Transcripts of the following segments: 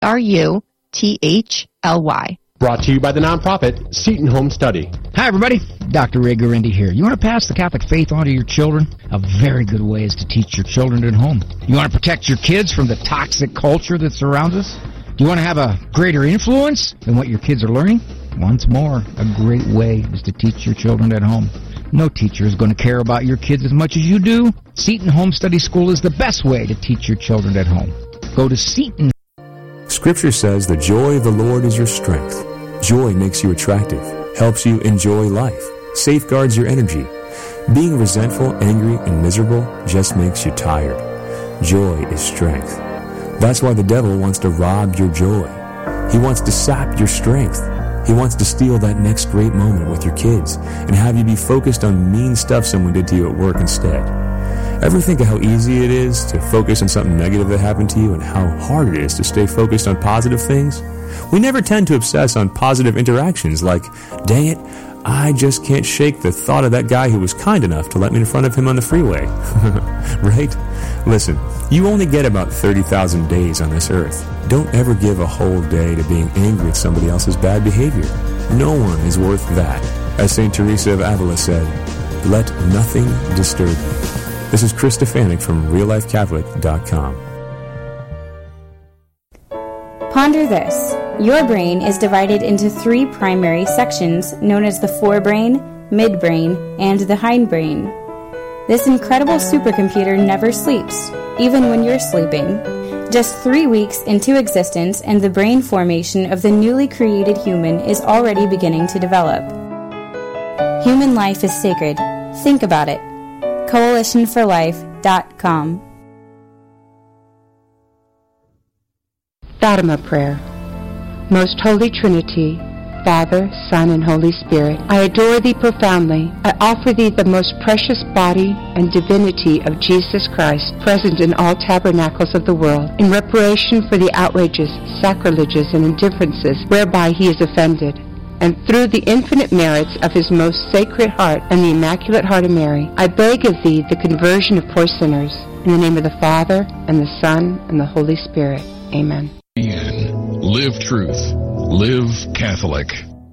RUTHLY. Brought to you by the nonprofit Seton Home Study. Hi, everybody. Dr. Ray Guarendi here. You want to pass the Catholic faith on to your children? A very good way is to teach your children at home. You want to protect your kids from the toxic culture that surrounds us? Do you want to have a greater influence than what your kids are learning? Once more, a great way is to teach your children at home. No teacher is going to care about your kids as much as you do. Seton Home Study School is the best way to teach your children at home. Go to Seton. Scripture says the joy of the Lord is your strength. Joy makes you attractive, helps you enjoy life, safeguards your energy. Being resentful, angry, and miserable just makes you tired. Joy is strength. That's why the devil wants to rob your joy. He wants to sap your strength. He wants to steal that next great moment with your kids and have you be focused on mean stuff someone did to you at work instead. Ever think of how easy it is to focus on something negative that happened to you and how hard it is to stay focused on positive things? We never tend to obsess on positive interactions like, dang it, I just can't shake the thought of that guy who was kind enough to let me in front of him on the freeway. Right? Listen, you only get about 30,000 days on this earth. Don't ever give a whole day to being angry at somebody else's bad behavior. No one is worth that. As St. Teresa of Avila said, let nothing disturb you. This is Chris Stefanik from reallifecatholic.com. Ponder this. Your brain is divided into 3 primary sections known as the forebrain, midbrain, and the hindbrain. This incredible supercomputer never sleeps, even when you're sleeping. Just 3 weeks into existence and the brain formation of the newly created human is already beginning to develop. Human life is sacred. Think about it. CoalitionForLife.com. Fatima Prayer. Most Holy Trinity, Father, Son, and Holy Spirit, I adore Thee profoundly. I offer Thee the most precious body and divinity of Jesus Christ, present in all tabernacles of the world, in reparation for the outrages, sacrileges, and indifferences whereby He is offended. And through the infinite merits of His most sacred heart and the Immaculate Heart of Mary, I beg of Thee the conversion of poor sinners. In the name of the Father, and the Son, and the Holy Spirit. Amen. Live truth. Live Catholic.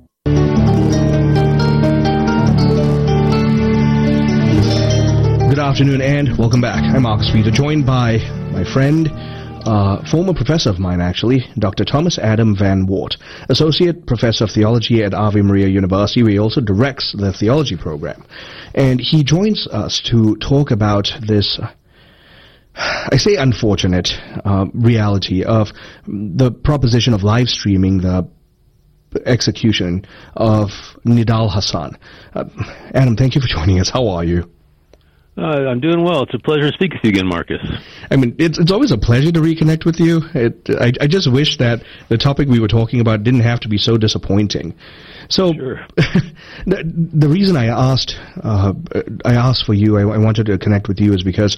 Good afternoon and welcome back. I'm Marcus Peter, joined by my friend, former professor of mine actually, Dr. Thomas Adam Van Wart, Associate Professor of Theology at Ave Maria University, where he also directs the theology program. And he joins us to talk about this, I say unfortunate, reality of the proposition of live streaming the execution of Nidal Hasan. Adam, thank you for joining us. How are you? I'm doing well. It's a pleasure to speak with you again, Marcus. I mean, it's always a pleasure to reconnect with you. I just wish that the topic we were talking about didn't have to be so disappointing. So, sure. the reason I asked for you, I wanted to connect with you, is because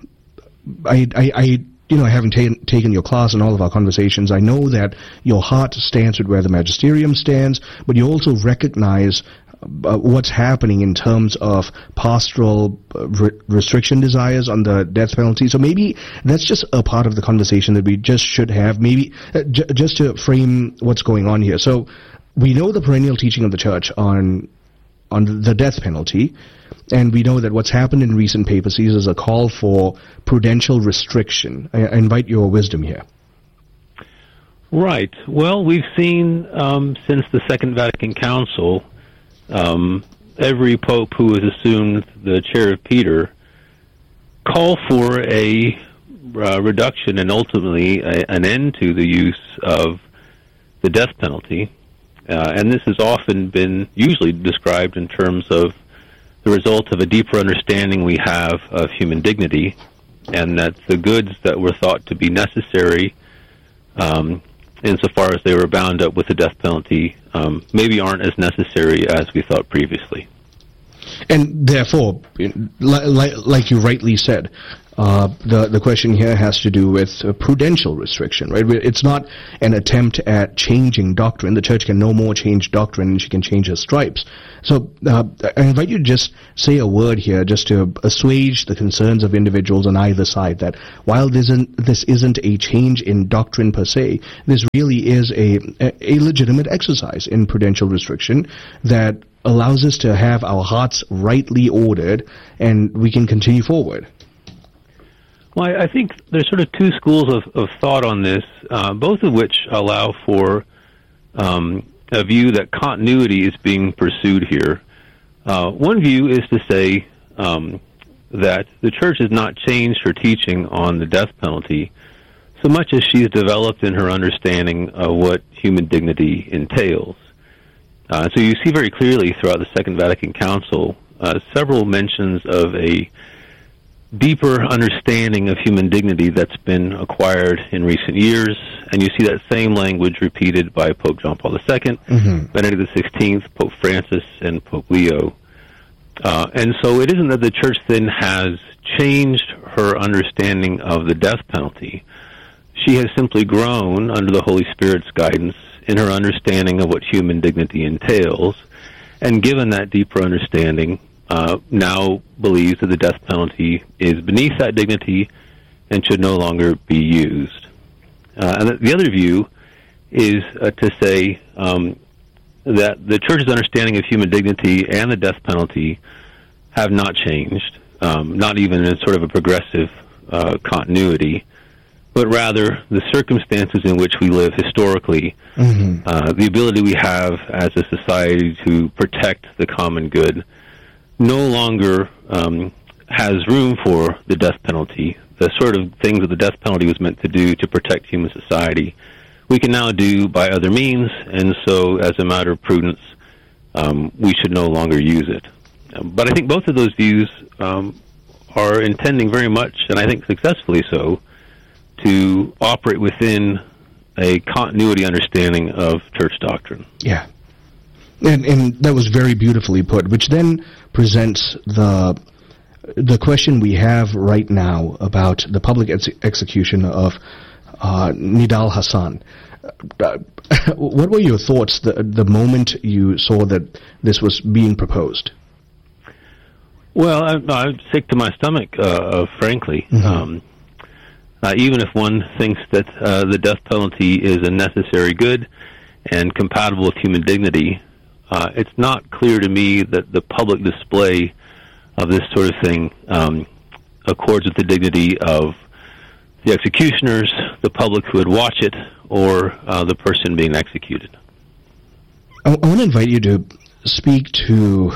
having taken your class and all of our conversations, I know that your heart stands with where the magisterium stands, but you also recognize what's happening in terms of pastoral restriction desires on the death penalty. So maybe that's just a part of the conversation that we just should have, maybe just to frame what's going on here. So we know the perennial teaching of the Church on the death penalty, and we know that what's happened in recent papacies is a call for prudential restriction. I invite your wisdom here. Right. Well, we've seen since the Second Vatican Council, every pope who has assumed the chair of Peter call for a reduction and ultimately an end to the use of the death penalty. And this has often been usually described in terms of the result of a deeper understanding we have of human dignity, and that the goods that were thought to be necessary, insofar as they were bound up with the death penalty, maybe aren't as necessary as we thought previously. And therefore, like you rightly said, the question here has to do with prudential restriction, right? It's not an attempt at changing doctrine. The church can no more change doctrine than she can change her stripes. So I invite you to just say a word here just to assuage the concerns of individuals on either side, that while this isn't a change in doctrine per se, this really is a legitimate exercise in prudential restriction that allows us to have our hearts rightly ordered and we can continue forward. Well, I think there's sort of two schools of thought on this, both of which allow for a view that continuity is being pursued here. One view is to say that the church has not changed her teaching on the death penalty so much as she's developed in her understanding of what human dignity entails. So you see very clearly throughout the Second Vatican Council several mentions of a deeper understanding of human dignity that's been acquired in recent years, and you see that same language repeated by Pope John Paul II, Benedict XVI, Pope Francis, and Pope Leo. And so it isn't that the Church then has changed her understanding of the death penalty. She has simply grown under the Holy Spirit's guidance in her understanding of what human dignity entails, and given that deeper understanding, now believes that the death penalty is beneath that dignity and should no longer be used. And the other view is to say that the Church's understanding of human dignity and the death penalty have not changed, not even in sort of a progressive continuity, but rather the circumstances in which we live historically, the ability we have as a society to protect the common good, no longer has room for the death penalty. The sort of things that the death penalty was meant to do to protect human society, we can now do by other means, and so as a matter of prudence, we should no longer use it. But I think both of those views are intending very much, and I think successfully so, to operate within a continuity understanding of church doctrine. Yeah. And that was very beautifully put, which then presents the question we have right now about the public execution of Nidal Hasan. What were your thoughts the moment you saw that this was being proposed? Well, I'm sick to my stomach, frankly. Even if one thinks that the death penalty is a necessary good and compatible with human dignity, it's not clear to me that the public display of this sort of thing accords with the dignity of the executioners, the public who would watch it, or the person being executed. I want to invite you to speak to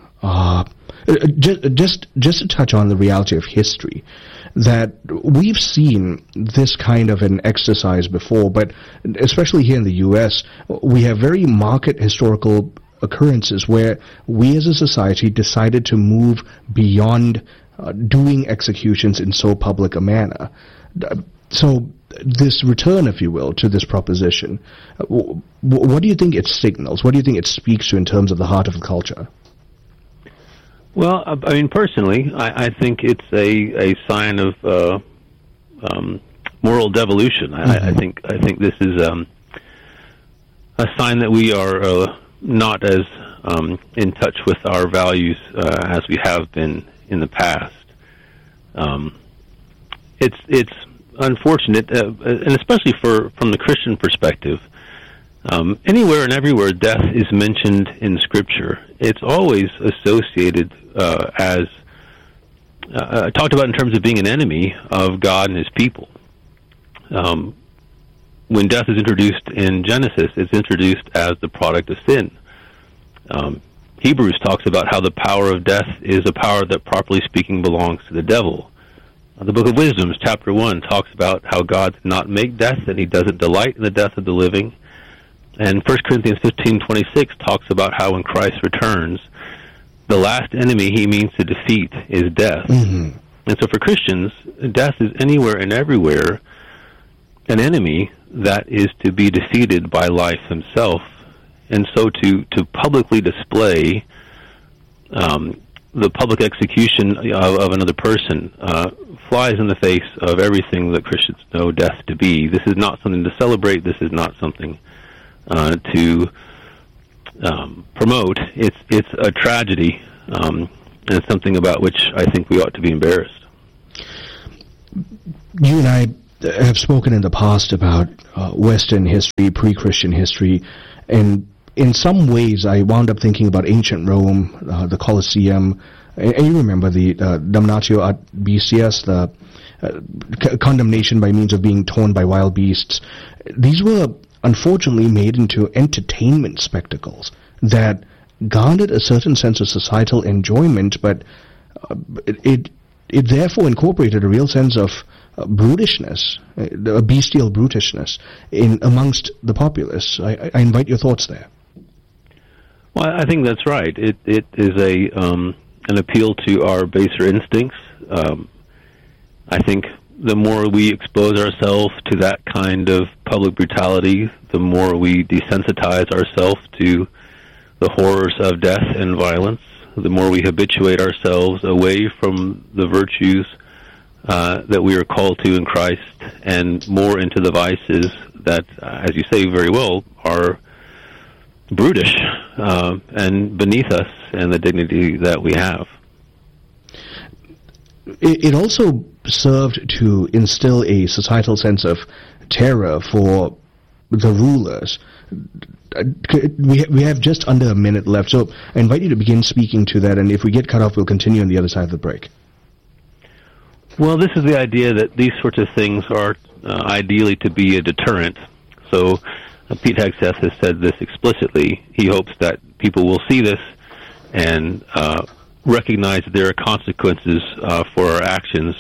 just to touch on the reality of history, that we've seen this kind of an exercise before, but especially here in the U.S., we have very marked historical occurrences where we as a society decided to move beyond doing executions in so public a manner. So this return, if you will, to this proposition, what do you think it signals? What do you think it speaks to in terms of the heart of the culture? Well, I mean, personally, I think it's a sign of moral devolution. I think this is a sign that we are not as in touch with our values as we have been in the past. It's unfortunate, and especially from the Christian perspective. Anywhere and everywhere death is mentioned in Scripture, it's always associated as talked about in terms of being an enemy of God and His people. When death is introduced in Genesis, it's introduced as the product of sin. Hebrews talks about how the power of death is a power that, properly speaking, belongs to the devil. The Book of Wisdom, chapter 1, talks about how God did not make death, and He doesn't delight in the death of the living. And 1 Corinthians 15:26 talks about how when Christ returns, the last enemy He means to defeat is death. And so for Christians, death is anywhere and everywhere an enemy that is to be defeated by life himself. And so to publicly display the public execution of another person flies in the face of everything that Christians know death to be. This is not something to celebrate. This is not something to promote. It's a tragedy, and it's something about which I think we ought to be embarrassed. You and I have spoken in the past about Western history, pre-Christian history, and in some ways I wound up thinking about ancient Rome, the Colosseum, and you remember the damnatio ad bestias, the condemnation by means of being torn by wild beasts. These were unfortunately made into entertainment spectacles that garnered a certain sense of societal enjoyment, but it therefore incorporated a real sense of brutishness, a bestial brutishness amongst the populace. I invite your thoughts there. Well, I think that's right. It is an appeal to our baser instincts. I think the more we expose ourselves to that kind of public brutality, the more we desensitize ourselves to the horrors of death and violence, the more we habituate ourselves away from the virtues that we are called to in Christ, and more into the vices that, as you say very well, are brutish and beneath us and the dignity that we have. It also served to instill a societal sense of terror for the rulers. We have just under a minute left, so I invite you to begin speaking to that, and if we get cut off, we'll continue on the other side of the break. Well, this is the idea that these sorts of things are ideally to be a deterrent. So Pete Hegseth has said this explicitly. He hopes that people will see this and recognize that there are consequences for our actions.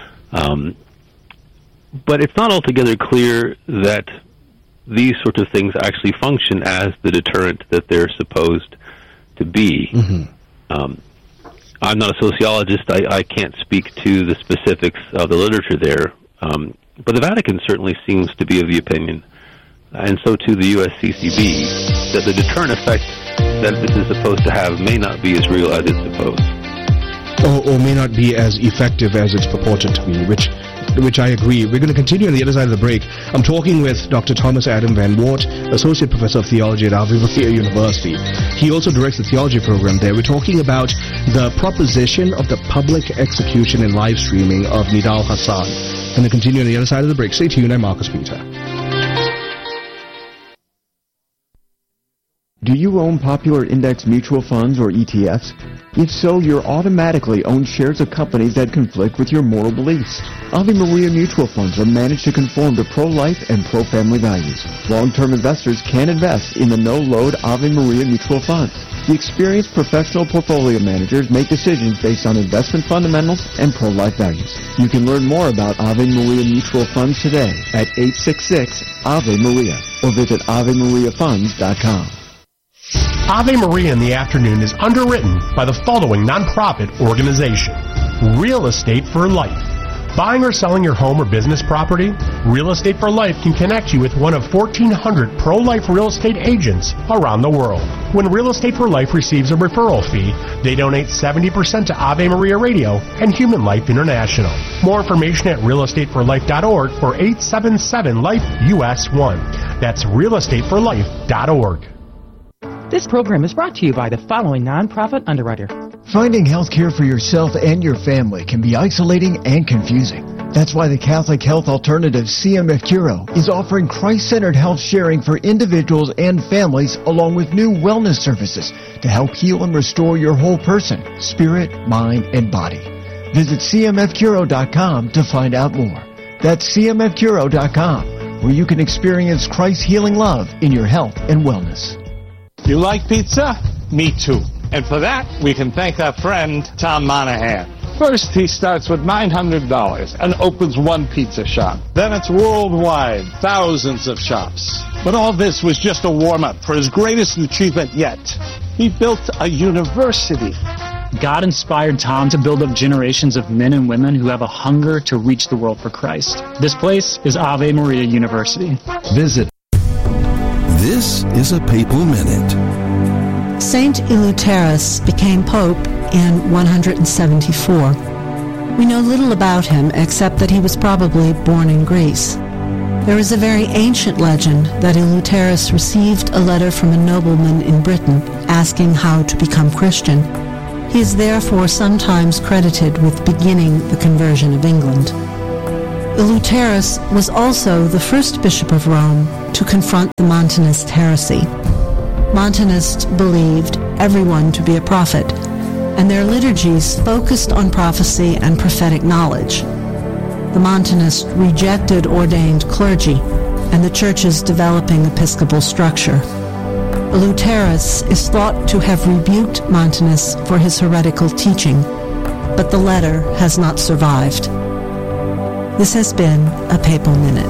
But it's not altogether clear that these sorts of things actually function as the deterrent that they're supposed to be. Mm-hmm. I'm not a sociologist. I can't speak to the specifics of the literature there. But the Vatican certainly seems to be of the opinion, and so too the USCCB, that the deterrent effect that this is supposed to have may not be as real as it's supposed. Or may not be as effective as it's purported to be, which I agree. We're going to continue on the other side of the break. I'm talking with Dr. Thomas Adam Van Wart, Associate Professor of Theology at Ave Maria University. He also directs the theology program there. We're talking about the proposition of the public execution and live streaming of Nidal Hasan. Going to continue on the other side of the break. Stay tuned. I'm Marcus Peter. Do you own popular index mutual funds or ETFs? If so, you're automatically own shares of companies that conflict with your moral beliefs. Ave Maria mutual funds are managed to conform to pro-life and pro-family values. Long-term investors can invest in the no-load Ave Maria mutual funds. The experienced professional portfolio managers make decisions based on investment fundamentals and pro-life values. You can learn more about Ave Maria mutual funds today at 866-AVE-MARIA or visit AveMariaFunds.com. Ave Maria in the Afternoon is underwritten by the following nonprofit organization: Real Estate for Life. Buying or selling your home or business property? Real Estate for Life can connect you with one of 1,400 pro-life real estate agents around the world. When Real Estate for Life receives a referral fee, they donate 70% to Ave Maria Radio and Human Life International. More information at realestateforlife.org or 877-LIFE-US1. That's realestateforlife.org. This program is brought to you by the following nonprofit underwriter. Finding health care for yourself and your family can be isolating and confusing. That's why the Catholic Health Alternative CMF Curo is offering Christ-centered health sharing for individuals and families, along with new wellness services to help heal and restore your whole person, spirit, mind, and body. Visit cmfcuro.com to find out more. That's cmfcuro.com, where you can experience Christ's healing love in your health and wellness. You like pizza? Me too. And for that, we can thank our friend, Tom Monahan. First, he starts with $900 and opens one pizza shop. Then it's worldwide, thousands of shops. But all this was just a warm-up for his greatest achievement yet. He built a university. God inspired Tom to build up generations of men and women who have a hunger to reach the world for Christ. This place is Ave Maria University. Visit. This is a Papal Minute. Saint Eleuterus became pope in 174. We know little about him except that he was probably born in Greece. There is a very ancient legend that Eleuterus received a letter from a nobleman in Britain asking how to become Christian. He is therefore sometimes credited with beginning the conversion of England. Eleuterus was also the first bishop of Rome to confront the Montanist heresy. Montanists believed everyone to be a prophet, and their liturgies focused on prophecy and prophetic knowledge. The Montanists rejected ordained clergy and the church's developing episcopal structure. Eleuterus is thought to have rebuked Montanists for his heretical teaching, but the letter has not survived. This has been a Papal Minute.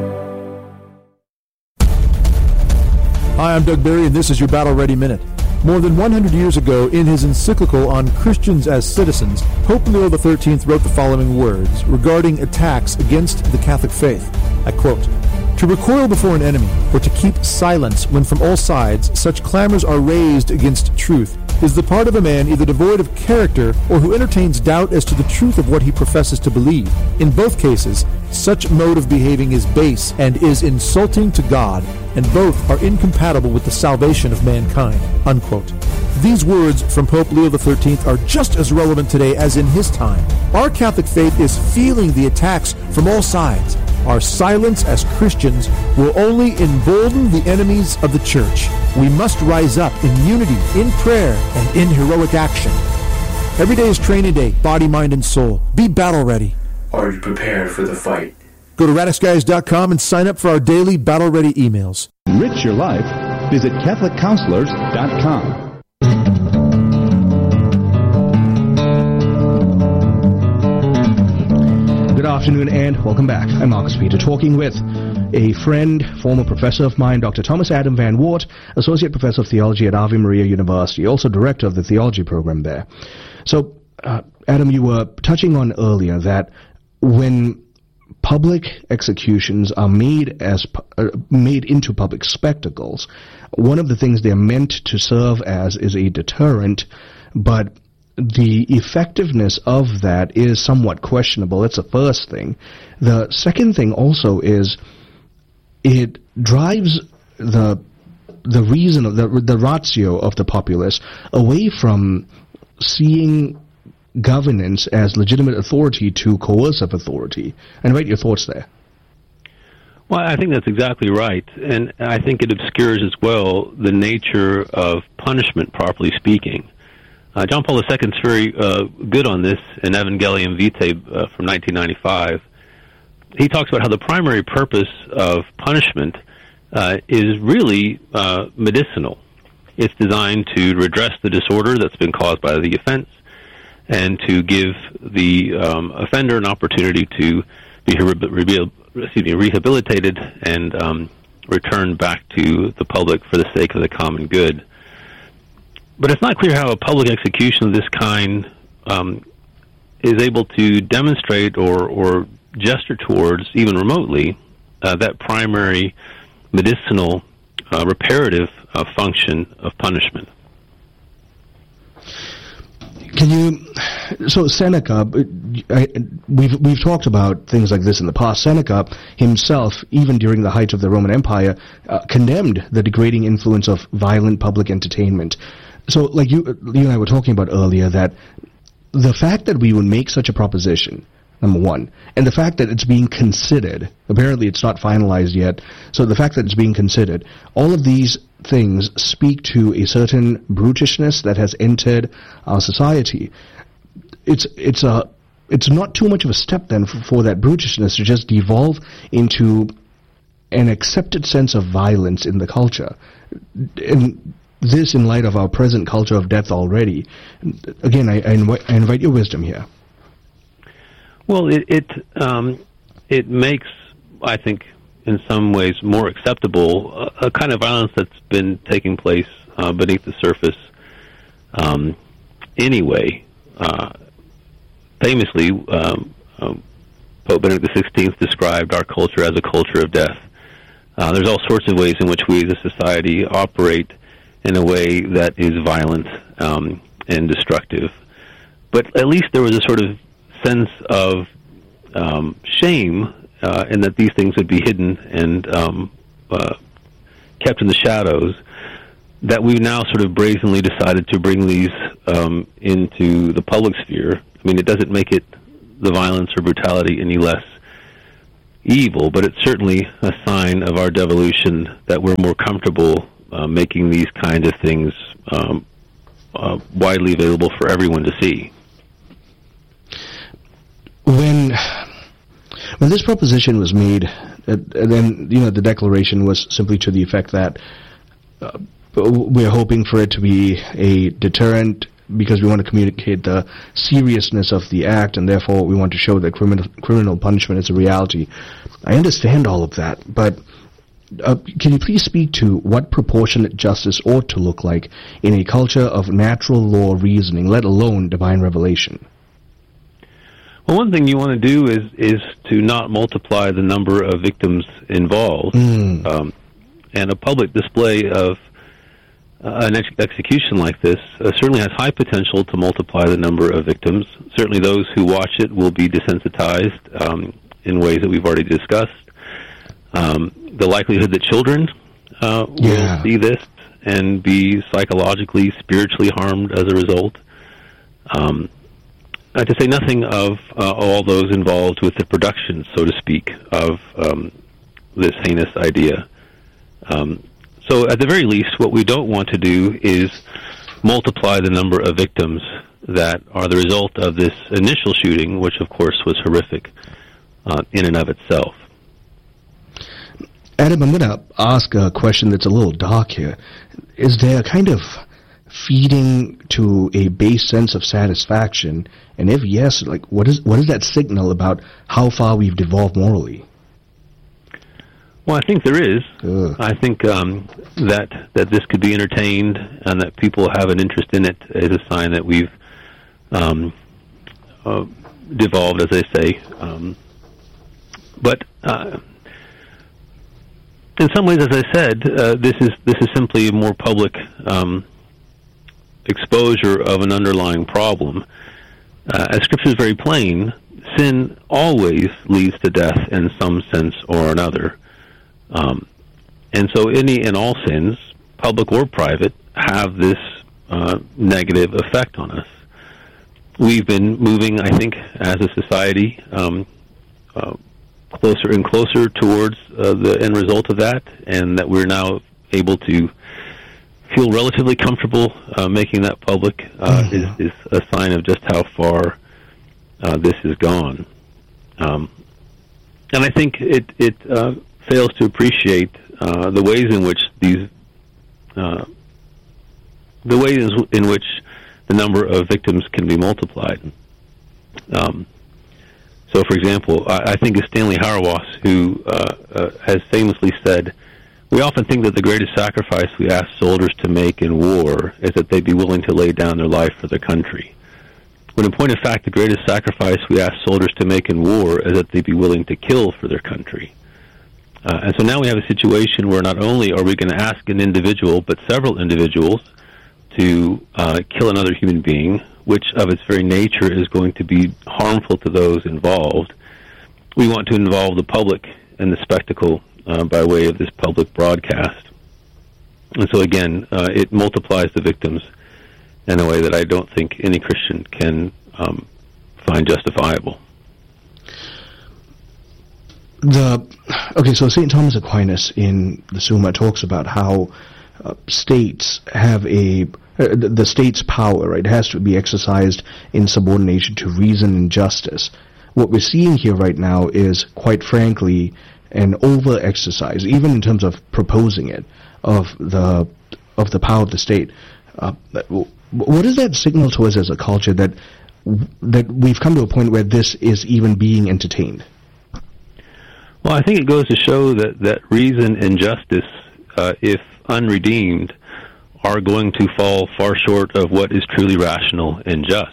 Hi, I'm Doug Barry, and this is your Battle Ready Minute. More than 100 years ago, in his encyclical on Christians as Citizens, Pope Leo XIII wrote the following words regarding attacks against the Catholic faith. I quote, "To recoil before an enemy, or to keep silence when from all sides such clamors are raised against truth, is the part of a man either devoid of character or who entertains doubt as to the truth of what he professes to believe. In both cases, such mode of behaving is base and is insulting to God, and both are incompatible with the salvation of mankind." Unquote. These words from Pope Leo XIII are just as relevant today as in his time. Our Catholic faith is feeling the attacks from all sides. Our silence as Christians will only embolden the enemies of the Church. We must rise up in unity, in prayer, and in heroic action. Every day is training day, body, mind, and soul. Be battle ready. Are you prepared for the fight? Go to radixguys.com and sign up for our daily battle ready emails. Enrich your life. Visit CatholicCounselors.com. Good afternoon and welcome back. I'm Marcus Peter, talking with a friend, former professor of mine, Dr. Thomas Adam Van Wart, Associate Professor of Theology at Ave Maria University, also Director of the Theology program there. So, Adam, you were touching on earlier that when public executions are made into public spectacles, one of the things they're meant to serve as is a deterrent, but the effectiveness of that is somewhat questionable. That's the first thing. The second thing also is it drives the reason of the ratio of the populace away from seeing governance as legitimate authority to coercive authority. And what are your thoughts there? Well, I think that's exactly right. And I think it obscures as well the nature of punishment, properly speaking. John Paul II is very good on this in Evangelium Vitae from 1995. He talks about how the primary purpose of punishment is really medicinal. It's designed to redress the disorder that's been caused by the offense and to give the offender an opportunity to be rehabilitated and return back to the public for the sake of the common good. But it's not clear how a public execution of this kind is able to demonstrate or gesture towards, even remotely, that primary medicinal reparative function of punishment. So Seneca, we've talked about things like this in the past. Seneca himself, even during the height of the Roman Empire, condemned the degrading influence of violent public entertainment. So, like you and I were talking about earlier, that the fact that we would make such a proposition, number one, and the fact that it's being considered, apparently it's not finalized yet, so the fact that it's being considered, all of these things speak to a certain brutishness that has entered our society. It's not too much of a step then for that brutishness to just devolve into an accepted sense of violence in the culture. And this in light of our present culture of death already. Again, I invite your wisdom here. Well, it makes, I think, in some ways more acceptable a kind of violence that's been taking place beneath the surface anyway. Famously, Pope Benedict XVI described our culture as a culture of death. There's all sorts of ways in which we as a society operate in a way that is violent and destructive. But at least there was a sort of sense of shame in that these things would be hidden and kept in the shadows, that we've now sort of brazenly decided to bring these into the public sphere. I mean, it doesn't make it the violence or brutality any less evil, but it's certainly a sign of our devolution that we're more comfortable making these kinds of things widely available for everyone to see. When this proposition was made, then the declaration was simply to the effect that we're hoping for it to be a deterrent because we want to communicate the seriousness of the act, and therefore we want to show that criminal punishment is a reality. I understand all of that, but can you please speak to what proportionate justice ought to look like in a culture of natural law reasoning, let alone divine revelation? Well, one thing you want to do is to not multiply the number of victims involved, and a public display of an execution like this certainly has high potential to multiply the number of victims. Certainly those who watch it will be desensitized in ways that we've already discussed. The likelihood that children will see this and be psychologically, spiritually harmed as a result. To say nothing of all those involved with the production, so to speak, of this heinous idea. So at the very least, what we don't want to do is multiply the number of victims that are the result of this initial shooting, which of course was horrific in and of itself. Adam, I'm going to ask a question that's a little dark here. Is there a kind of feeding to a base sense of satisfaction? And if yes, what is that signal about how far we've devolved morally? Well, I think there is. I think that this could be entertained and that people have an interest in it is a sign that we've devolved, as they say. But in some ways, as I said, this is simply a more public exposure of an underlying problem. As Scripture is very plain, sin always leads to death in some sense or another. And so any and all sins, public or private, have this negative effect on us. We've been moving, I think, as a society, closer and closer towards the end result of that, and that we're now able to feel relatively comfortable making that public is a sign of just how far this has gone. And I think it fails to appreciate the ways in which the number of victims can be multiplied. So, for example, I think it's Stanley Hauerwas who has famously said, "We often think that the greatest sacrifice we ask soldiers to make in war is that they be willing to lay down their life for their country. When in point of fact, the greatest sacrifice we ask soldiers to make in war is that they be willing to kill for their country." And so now we have a situation where not only are we going to ask an individual, but several individuals to kill another human being, which of its very nature is going to be harmful to those involved. We want to involve the public in the spectacle by way of this public broadcast. And so again, it multiplies the victims in a way that I don't think any Christian can find justifiable. So St. Thomas Aquinas in the Summa talks about how states have the state's power, right, has to be exercised in subordination to reason and justice. What we're seeing here right now is, quite frankly, an over-exercise, even in terms of proposing it, of the power of the state. What does that signal to us as a culture that we've come to a point where this is even being entertained? Well, I think it goes to show that reason and justice, if unredeemed, are going to fall far short of what is truly rational and just.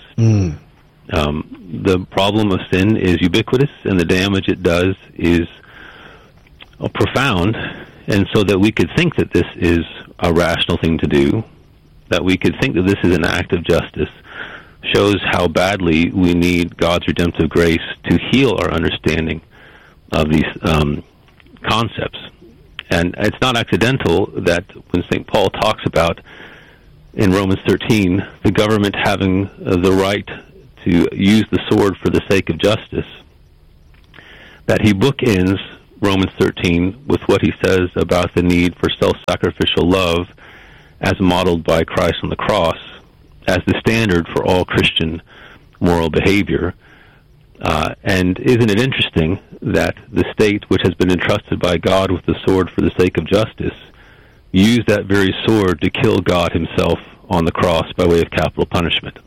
The problem of sin is ubiquitous, and the damage it does is profound, and so that we could think that this is a rational thing to do, that we could think that this is an act of justice, shows how badly we need God's redemptive grace to heal our understanding of these concepts. And it's not accidental that when St. Paul talks about, in Romans 13, the government having the right to use the sword for the sake of justice, that he bookends Romans 13 with what he says about the need for self-sacrificial love as modeled by Christ on the cross as the standard for all Christian moral behavior. And isn't it interesting that the state, which has been entrusted by God with the sword for the sake of justice, used that very sword to kill God himself on the cross by way of capital punishment?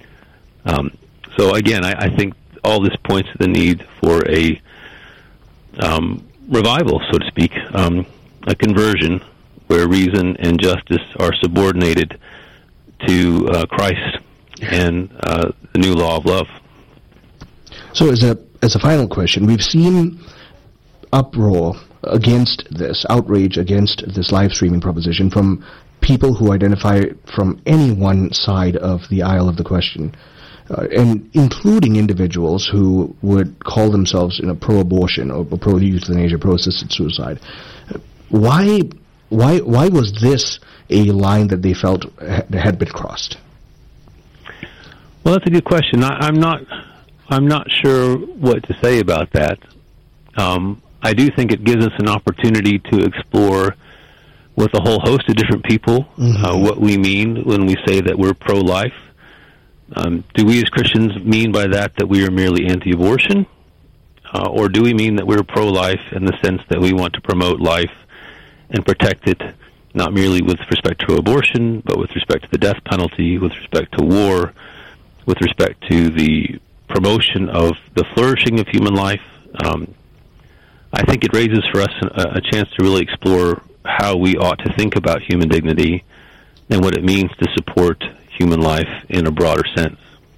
So again, I think all this points to the need for a revival, so to speak, a conversion where reason and justice are subordinated to Christ and the new law of love. So as a final question, we've seen uproar against this, outrage against this live streaming proposition from people who identify from any one side of the aisle of the question, and including individuals who would call themselves pro-abortion or pro-euthanasia, pro-assisted suicide. Why was this a line that they felt had been crossed? Well, that's a good question. I'm not sure what to say about that. I do think it gives us an opportunity to explore with a whole host of different people what we mean when we say that we're pro-life. Do we as Christians mean by that we are merely anti-abortion? Or do we mean that we're pro-life in the sense that we want to promote life and protect it, not merely with respect to abortion, but with respect to the death penalty, with respect to war, with respect to the promotion of the flourishing of human life? I think it raises for us a chance to really explore how we ought to think about human dignity and what it means to support human life in a broader sense.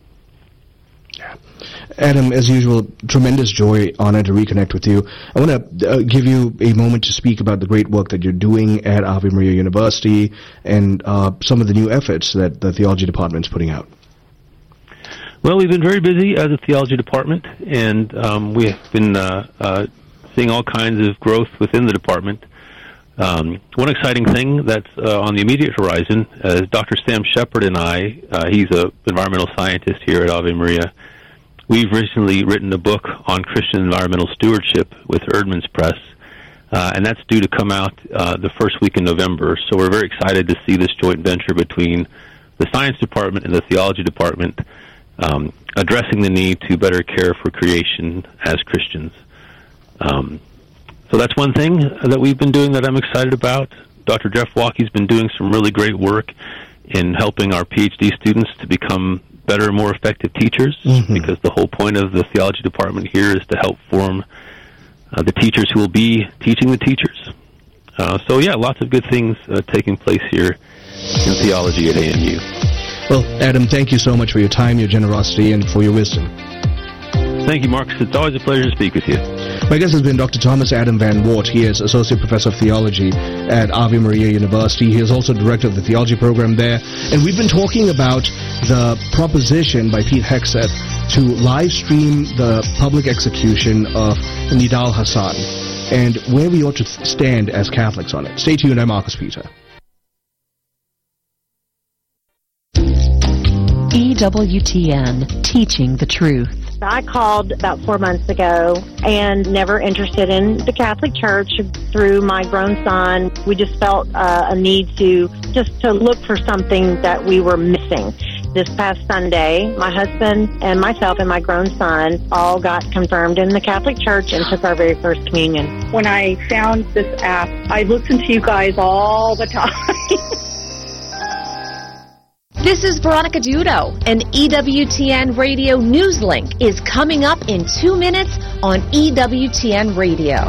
Adam, as usual, tremendous joy, honor to reconnect with you. I want to give you a moment to speak about the great work that you're doing at Ave Maria University and some of the new efforts that the theology department is putting out. Well, we've been very busy as a theology department, and we have been seeing all kinds of growth within the department. One exciting thing that's on the immediate horizon is Dr. Sam Shepard and I, he's an environmental scientist here at Ave Maria. We've recently written a book on Christian environmental stewardship with Erdman's Press, and that's due to come out the first week in November. So we're very excited to see this joint venture between the science department and the theology department addressing the need to better care for creation as Christians. So that's one thing that we've been doing that I'm excited about. Dr. Jeff Walke's been doing some really great work in helping our PhD students to become better and more effective teachers, because the whole point of the theology department here is to help form the teachers who will be teaching the teachers. So yeah, lots of good things taking place here in theology at AMU. Well, Adam, thank you so much for your time, your generosity, and for your wisdom. Thank you, Marcus. It's always a pleasure to speak with you. My guest has been Dr. Thomas Adam Van Wart. He is Associate Professor of Theology at Ave Maria University. He is also Director of the Theology Program there. And we've been talking about the proposition by Pete Hegseth to live stream the public execution of Nidal Hasan and where we ought to stand as Catholics on it. Stay tuned. I'm Marcus Peter. EWTN, Teaching the Truth. I called about 4 months ago and never interested in the Catholic Church through my grown son. We just felt a need to look for something that we were missing. This past Sunday, my husband and myself and my grown son all got confirmed in the Catholic Church and took our very first communion. When I found this app, I listened to you guys all the time. This is Veronica Dudo, and EWTN Radio News Link is coming up in 2 minutes on EWTN Radio.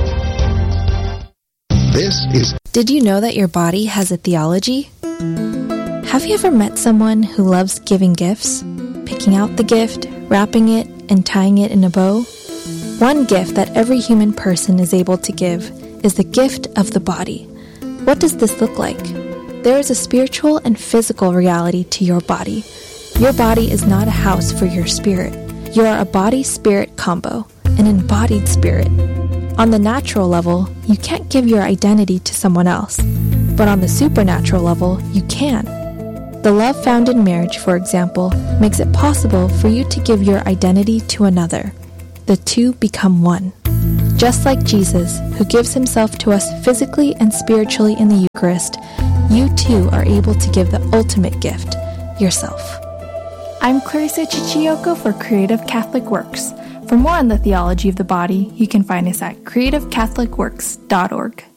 Did you know that your body has a theology? Have you ever met someone who loves giving gifts? Picking out the gift, wrapping it, and tying it in a bow? One gift that every human person is able to give is the gift of the body. What does this look like? There is a spiritual and physical reality to your body. Your body is not a house for your spirit. You are a body-spirit combo, an embodied spirit. On the natural level, you can't give your identity to someone else, but on the supernatural level, you can. The love found in marriage, for example, makes it possible for you to give your identity to another. The two become one. Just like Jesus, who gives himself to us physically and spiritually in the Eucharist, you too are able to give the ultimate gift, yourself. I'm Clarissa Chichiyoko for Creative Catholic Works. For more on the theology of the body, you can find us at creativecatholicworks.org.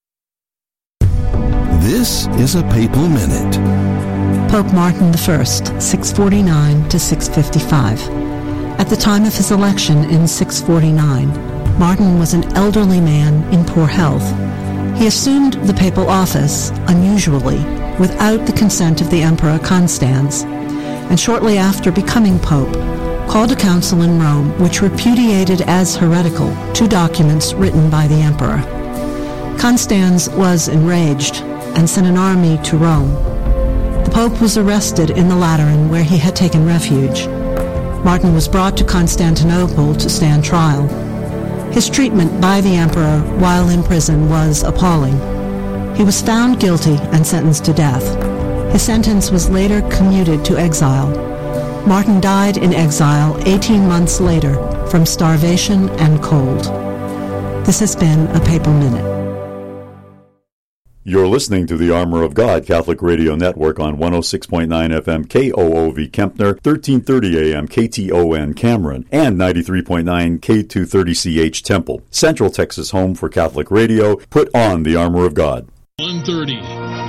This is a Papal Minute. Pope Martin I, 649 to 655. At the time of his election in 649, Martin was an elderly man in poor health. He assumed the papal office, unusually, without the consent of the Emperor Constans, and shortly after becoming pope, called a council in Rome which repudiated as heretical 2 documents written by the emperor. Constans was enraged and sent an army to Rome. The pope was arrested in the Lateran where he had taken refuge. Martin was brought to Constantinople to stand trial. His treatment by the emperor while in prison was appalling. He was found guilty and sentenced to death. His sentence was later commuted to exile. Martin died in exile 18 months later from starvation and cold. This has been a Papal Minute. You're listening to the Armor of God Catholic Radio Network on 106.9 FM KOOV Kempner, 1330 AM KTON Cameron, and 93.9 K230CH Temple. Central Texas home for Catholic radio. Put on the Armor of God. 1:30.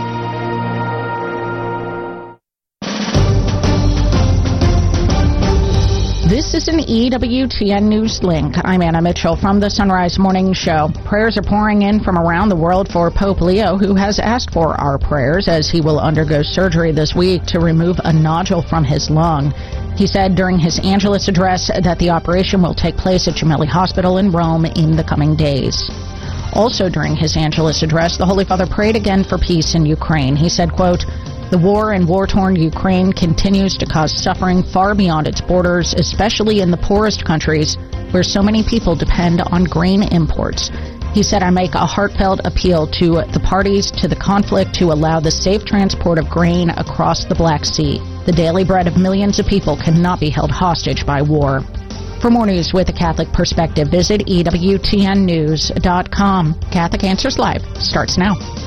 This is an EWTN News Link. I'm Anna Mitchell from the Sunrise Morning Show. Prayers are pouring in from around the world for Pope Leo, who has asked for our prayers as he will undergo surgery this week to remove a nodule from his lung. He said during his Angelus address that the operation will take place at Gemelli Hospital in Rome in the coming days. Also during his Angelus address, the Holy Father prayed again for peace in Ukraine. He said, quote, "The war in war-torn Ukraine continues to cause suffering far beyond its borders, especially in the poorest countries where so many people depend on grain imports." He said, "I make a heartfelt appeal to the parties to the conflict to allow the safe transport of grain across the Black Sea. The daily bread of millions of people cannot be held hostage by war." For more news with a Catholic perspective, visit EWTNnews.com. Catholic Answers Live starts now.